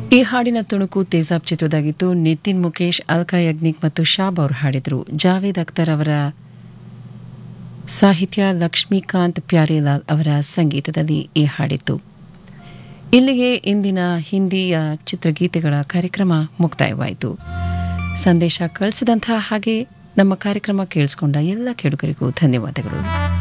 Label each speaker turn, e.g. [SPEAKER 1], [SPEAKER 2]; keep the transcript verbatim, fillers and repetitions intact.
[SPEAKER 1] ಈ ಹಾಡಿನ ತುಣುಕು ತೇಜಾಬ್ ಚಿತ್ರದಾಗಿತ್ತು. ನಿತಿನ್ ಮುಕೇಶ್, ಅಲ್ಕಾ ಯಾಗ್ನಿಕ್ ಮತ್ತು ಶಾಬ್ ಅವರು ಹಾಡಿದರು. ಜಾವೇದ್ ಅಖ್ತರ್ ಅವರ ಸಾಹಿತ್ಯ, ಲಕ್ಷ್ಮೀಕಾಂತ್ ಪ್ಯಾರೇಲಾಲ್ ಅವರ ಸಂಗೀತದಲ್ಲಿ ಈ ಹಾಡಿತ್ತು. ಇಲ್ಲಿಗೆ ಇಂದಿನ ಹಿಂದಿಯ ಚಿತ್ರಗೀತೆಗಳ ಕಾರ್ಯಕ್ರಮ ಮುಕ್ತಾಯವಾಯಿತು. ಸಂದೇಶ ಕಳಿಸಿದಂತಹ ಹಾಗೆ ನಮ್ಮ ಕಾರ್ಯಕ್ರಮ ಕೇಳಿಸಿಕೊಂಡ ಎಲ್ಲ ಕೇಳುಗರಿಗೂ ಧನ್ಯವಾದಗಳು.